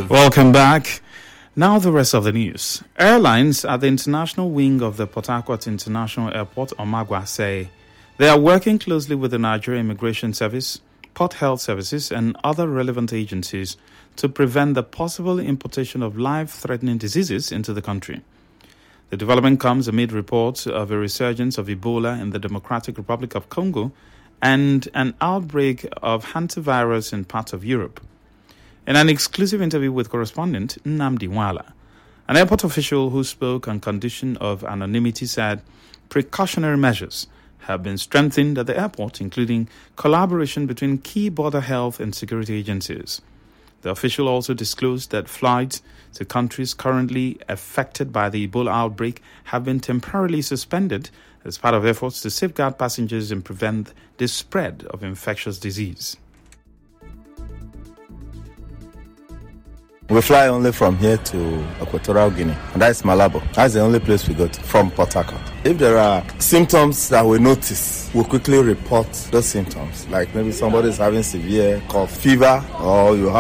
Welcome back. Now the rest of the news. Airlines at the international wing of the Port Harcourt International Airport, Omagwa, say they are working closely with the Nigeria Immigration Service, Port Health Services, and other relevant agencies to prevent the possible importation of life-threatening diseases into the country. The development comes amid reports of a resurgence of Ebola in the Democratic Republic of Congo and an outbreak of hantavirus in parts of Europe. In an exclusive interview with correspondent Nnamdi Nwala, an airport official who spoke on condition of anonymity said precautionary measures have been strengthened at the airport, including collaboration between key border health and security agencies. The official also disclosed that flights to countries currently affected by the Ebola outbreak have been temporarily suspended as part of efforts to safeguard passengers and prevent the spread of infectious disease. We fly only from here to Equatorial Guinea, and that is Malabo. That's the only place we go to from Port Harcourt. If there are symptoms that we notice, we'll quickly report those symptoms. Like maybe somebody is having severe cough, fever, or you have